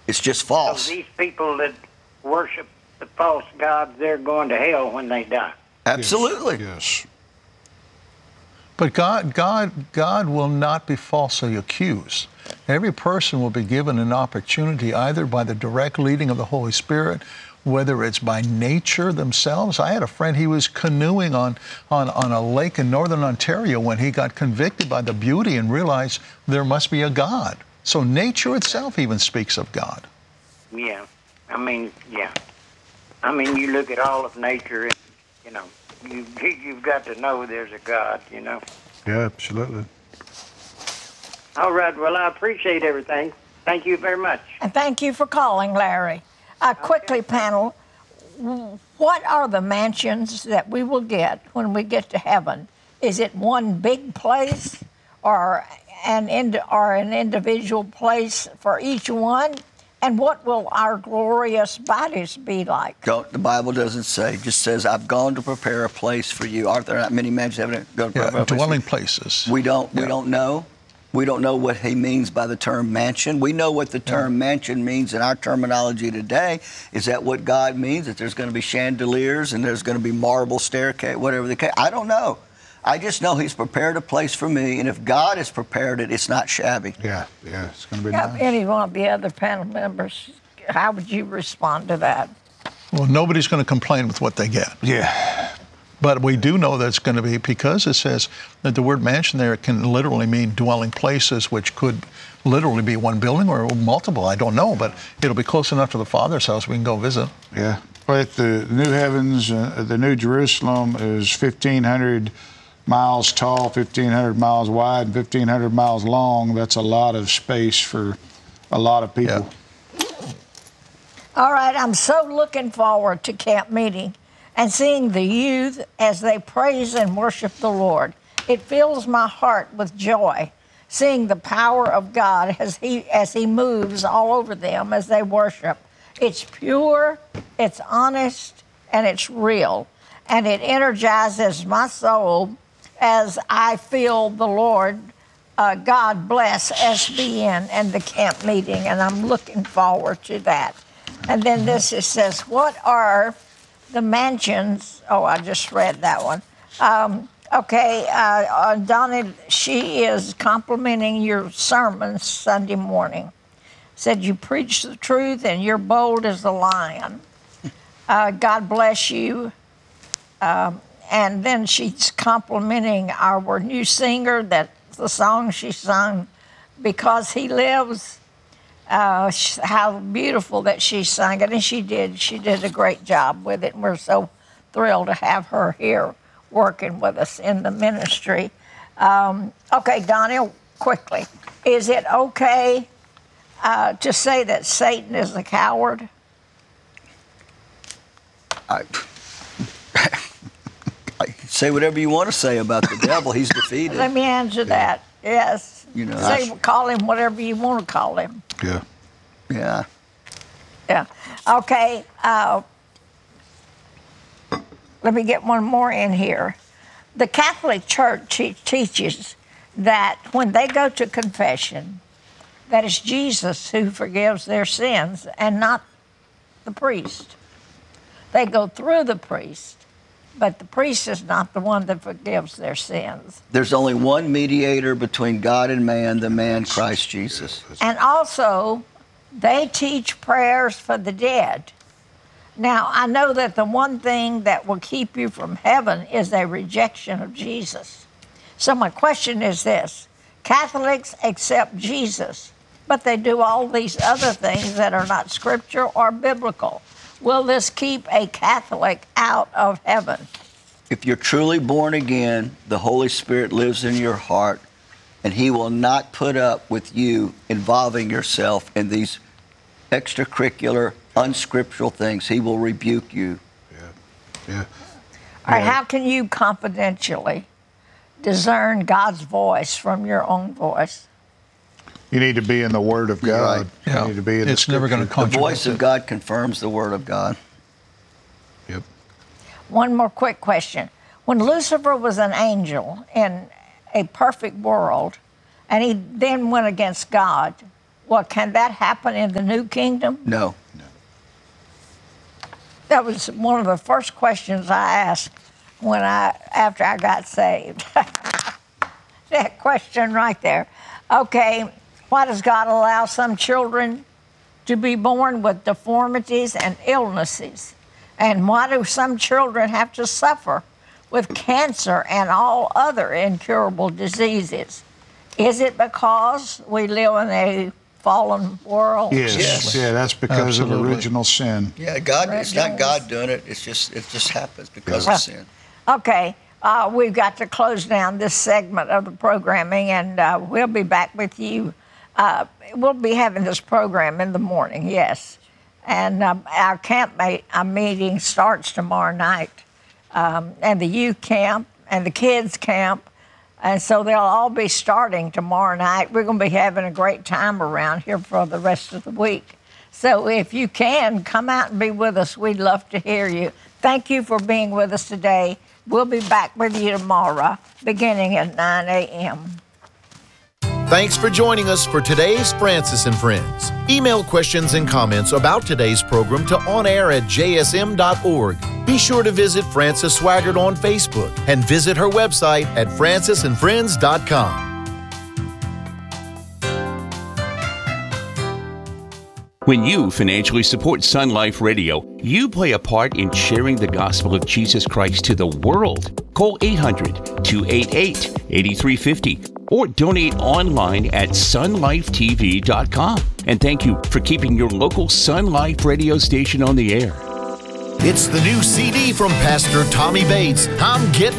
It's just So false. these people that worship the false gods, they're going to hell when they die. Absolutely. Yes. But God will not be falsely accused. Every person will be given an opportunity either by the direct leading of the Holy Spirit, whether it's by nature themselves. I had a friend, he was canoeing on a lake in northern Ontario when he got convicted by the beauty and realized there must be a God. So nature itself even speaks of God. Yeah. I mean, you look at all of nature, and, you've got to know there's a God, Yeah, absolutely. All right. Well, I appreciate everything. Thank you very much. And thank you for calling, Larry. Quickly, panel, what are the mansions that we will get when we get to heaven? Is it one big place or an individual place for each one? And what will our glorious bodies be like? The Bible doesn't say. It just says, I've gone to prepare a place for you. Aren't there not many mansions having gone to prepare a place? Dwelling places. We don't know. We don't know what he means by the term mansion. We know what the term mansion means in our terminology today. Is that what God means? That there's going to be chandeliers and there's going to be marble staircase, whatever the case? I don't know. I just know he's prepared a place for me, and if God has prepared it, it's not shabby. Yeah, it's going to be nice. Any one of the other panel members, how would you respond to that? Well, nobody's going to complain with what they get. Yeah. But we do know that it's going to be, because it says that the word mansion there can literally mean dwelling places, which could literally be one building or multiple. I don't know, but it'll be close enough to the Father's house we can go visit. Yeah. But the new heavens, the new Jerusalem is 1,500 miles tall, 1,500 miles wide, and 1,500 miles long. That's a lot of space for a lot of people. Yeah. All right, I'm so looking forward to camp meeting and seeing the youth as they praise and worship the Lord. It fills my heart with joy, seeing the power of God as he moves all over them as they worship. It's pure, it's honest, and it's real. And it energizes my soul as I feel the Lord, God bless SBN and the camp meeting, and I'm looking forward to that. And then this, it says, what are the mansions? Oh, I just read that one. Donna, she is complimenting your sermon Sunday morning. Said you preach the truth and you're bold as a lion. God bless you. And then she's complimenting our new singer, that the song she sung, Because He Lives. How beautiful that she sang it, and she did a great job with it, and we're so thrilled to have her here working with us in the ministry. Okay, Donnie, quickly, is it okay to say that Satan is a coward? I say whatever you want to say about the devil. He's defeated. Let me answer that. Yes. Call him whatever you want to call him. Yeah. Yeah. Yeah. Okay. Let me get one more in here. The Catholic Church teaches that when they go to confession, that it's Jesus who forgives their sins and not the priest. They go through the priest, but the priest is not the one that forgives their sins. There's only one mediator between God and man, the man Christ Jesus. And also, they teach prayers for the dead. Now, I know that the one thing that will keep you from heaven is a rejection of Jesus. So my question is this: Catholics accept Jesus, but they do all these other things that are not scripture or biblical. Will this keep a Catholic out of heaven? If you're truly born again, the Holy Spirit lives in your heart, and he will not put up with you involving yourself in these extracurricular, unscriptural things. He will rebuke you. Yeah. All right, how can you confidentially discern God's voice from your own voice? You need to be in the Word of God. Right. You need to be in It's never going to The contradict voice of it. God confirms the Word of God. Yep. One more quick question. When Lucifer was an angel in a perfect world, and he then went against God, Well, can that happen in the new kingdom? No. That was one of the first questions I asked after I got saved. That question right there. Okay, why does God allow some children to be born with deformities and illnesses? And why do some children have to suffer with cancer and all other incurable diseases? Is it because we live in a fallen world? Yes. Yeah, that's because of Absolutely. original sin. Yeah, it's not God doing it. It just happens because Yeah. of sin. Okay, we've got to close down this segment of the programming, and we'll be back with you. We'll be having this program in the morning, yes. And our camp meeting starts tomorrow night, and the youth camp and the kids camp. And so they'll all be starting tomorrow night. We're going to be having a great time around here for the rest of the week. So if you can, come out and be with us. We'd love to hear you. Thank you for being with us today. We'll be back with you tomorrow, beginning at 9 a.m. Thanks for joining us for today's Francis and Friends. Email questions and comments about today's program to onair@jsm.org. Be sure to visit Frances Swaggart on Facebook and visit her website at francisandfriends.com. When you financially support Sun Life Radio, you play a part in sharing the gospel of Jesus Christ to the world. Call 800-288-8350 or donate online at sunlifetv.com. And thank you for keeping your local Sun Life radio station on the air. It's the new CD from Pastor Tommy Bates, I'm Getting